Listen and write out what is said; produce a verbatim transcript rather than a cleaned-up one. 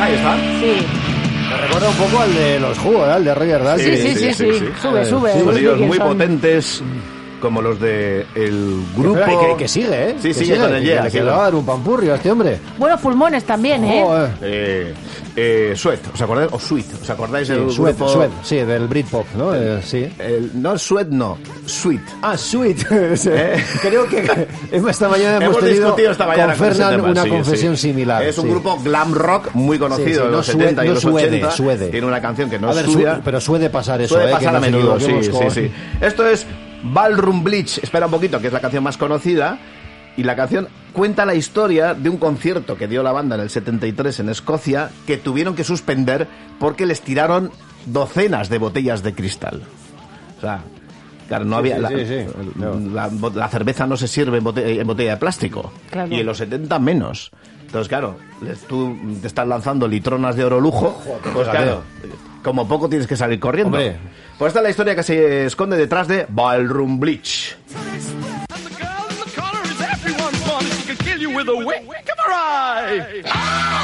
Ahí está. Sí. Me recuerda un poco al de los jugos, ¿eh? Al de Roger Daltrey. Sí, sí, sí, sí, sí. Sube, sube. Sí, Bruce sonidos muy Dickinson. potentes, como los de el grupo... Espera, que, que sigue, ¿eh? Sí, que sigue con el yeah, que sí, le lo- va a dar un pampurrio a este hombre. Buenos pulmones también, ¿eh? Joder. Eh, eh, Sweat, ¿os acordáis? O Sweet, ¿os acordáis Sí, del Sweat, grupo? Sweat, sí, del Britpop, ¿no? Eh, sí. El, no, Sweat no, Sweet. Ah, Sweet. Sí. ¿Eh? Creo que esta mañana hemos, Hemos tenido discutido esta mañana con con ese Fernan tema, una sí, confesión sí. similar. Es un sí. grupo glam rock muy conocido Sí, sí, de no los suede- setenta y no los suede, ochenta. suede. Tiene una canción que no A es ver, suya. su- pero suele pasar eso, Suele ¿eh? pasar que a nos menudo, sí, equivoquemos sí, con- sí. Esto es Ballroom Bleach. Espera un poquito, que es la canción más conocida. Y la canción cuenta la historia de un concierto que dio la banda en el setenta y tres en Escocia, que tuvieron que suspender porque les tiraron docenas de botellas de cristal. O sea, claro, no Sí, había... sí, la, sí, sí. No. La, la cerveza no se sirve en botella, en botella de plástico. Claro. Y en los setenta menos. Entonces, claro, les- tú te estás lanzando litronas de oro lujo, pues claro, como poco tienes que salir corriendo. Hombre. Pues esta es la historia que se esconde detrás de Ballroom Bleach. And the girl in the corner is everyone's one. She can kill you with a wink of her eye.